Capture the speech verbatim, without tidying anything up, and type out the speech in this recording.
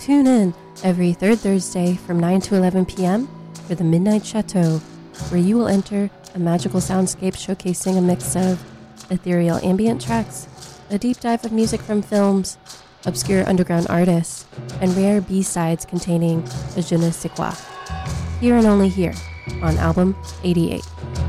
Tune in every third Thursday from nine to eleven p.m. for the Midnight Chateau, where you will enter a magical soundscape showcasing a mix of ethereal ambient tracks, a deep dive of music from films, obscure underground artists, and rare B-sides containing a je ne sais quoi. Here and only here on Album eighty-eight.